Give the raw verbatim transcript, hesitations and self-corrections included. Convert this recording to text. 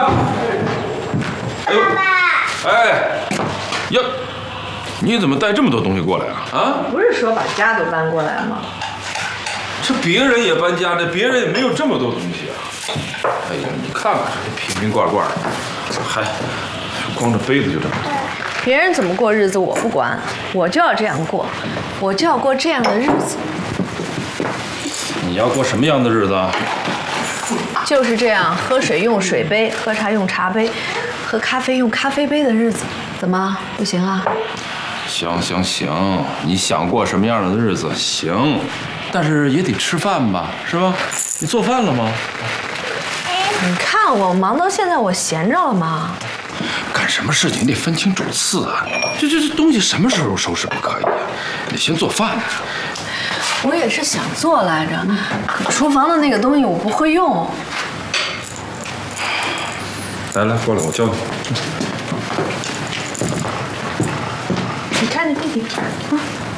家。哎呦，哎，呀，你怎么带这么多东西过来啊？啊？ 不是说把家都搬过来吗？ 这别人也搬家，这别人也没有这么多东西啊。哎呀，你看看这瓶瓶罐罐的，还光着杯子就这么多。 别人怎么过日子我不管，我就要这样过，我就要过这样的日子。 你要过什么样的日子啊？ 就是这样，喝水用水杯，喝茶用茶杯，喝咖啡用咖啡杯的日子，怎么不行啊？ 行行行，你想过什么样的日子行，但是也得吃饭吧，是吧？你做饭了吗？ 你看我忙到现在，我闲着了吗？ 干什么事情你得分清主次啊！这这这东西什么时候收拾不可以啊？得先做饭。 我也是想做来着，可厨房的那个东西我不会用。 来来，过来，我教你。 你看着弟弟，啊。